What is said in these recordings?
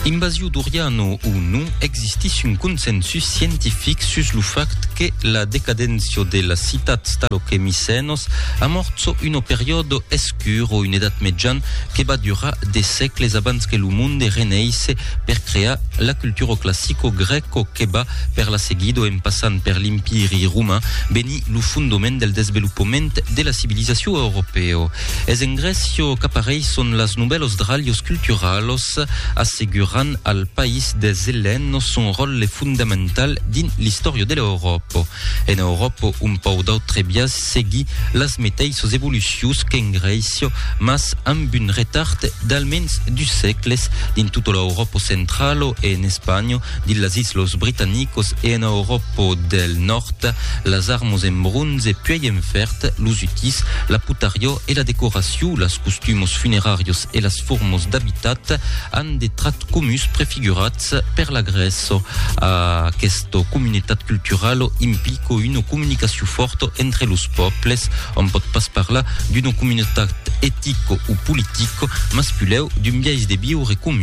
Invasio d'Uriano o non, existis un consensus scientific sus lo fact che la decadencio de la citat staloche micenos amorzo un periodo escuro, une edat median che va durar des secles abans que lo monde reneisse per crear la cultura classico greco che va per la seguido en passant per l'imperi romain beni lo fundament del desenvolupament de la civilizació europeo. Es ingresio caparei son las novelos dralios culturalos asseguran al país des helenos son rol fundamental din l'historia de l'Europa. En Europa un pau d'autre bias segui las meteisos evolucius que ingresio mas amb un retard d'almens du secles din tota l'Europa centralo e en Espanya, din las islos britannicos e en Europa del nord, las armos en bronze puis en fert, los utis, la putario e la decoració, las costumos funerarios e las formos d'habitat han de trat comus prefigurats per l'agresso. Aquesta comunitat cultural implica una comunicació forta entre los pobles. On pot pas parlar d'una comunitat ético ou politico, mas puleu d'un biais de viure comú.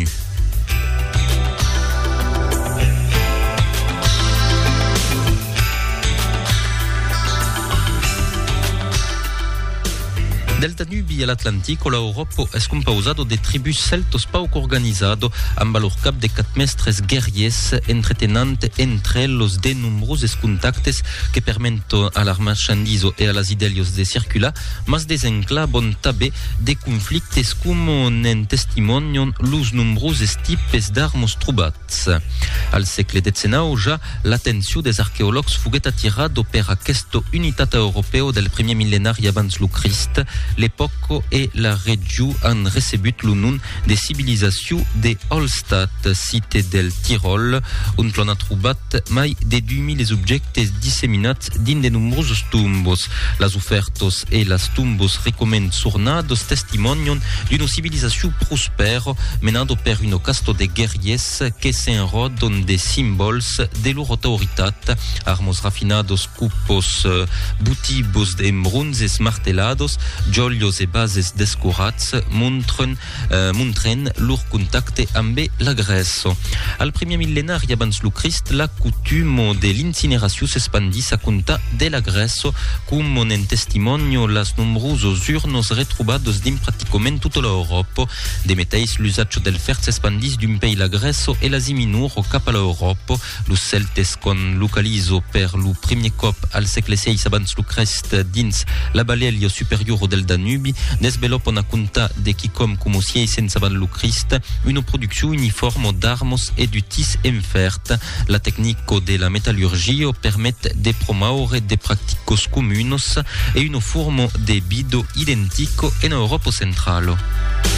Del Danubi all'Atlantico, l'Europa è composata di tribus celtos poc organizzate, amb a lor cap de 4 mestres guerriers entretenant entre ellos de nombrosos contactes que permettono a la marchandiso e a las idelios de circular, mas desenclaven també de conflictes com en testimonion los nombrosos tipes d'armes trobats. Al segle XIX ja, l'atenció des arqueòlegs foguet attirada per aquesta unitat europea del primer mil·lenari abans lo Crist. L'epoca e la regió han recebut el nom de civilizació de Hallstatt, cité del Tirol, on ha trobat mai de 2.000 objectes disseminats dins de nombrosos tombos. Les ofertes e les tombos recomensurnados testimonion d'una civilizació prospera menada per una casta de guerriers que s'enroden de símbols de leur autoritat, armos rafinados, cupos, butibos de bronzes martelados, jolios e bases descorats montren lor contacte amb l'agresso. Al primer mil·lenari abans lo Crist, la coutume de l'incineració s'expandís a comptar de l'agresso, com en testimonio las nombrosos urnos retrobados din pràcticament tota l'Europa. De meteis, l'usatge del fer s'expandís d'un pays l'agresso e las iminur cap a l'Europa. Los celtes con localizo per lo primer cop al segle VI abans lo Crist dins la Valèlia superior del Danubi, desenvolupen a comptar de quicom como si sense abans lo Crist una producció uniforme d'armes e d'utis en fert. La tècnica de la metal·lurgia permet de promoure de pràcticos comuns e una forma de vida identica en Europa central.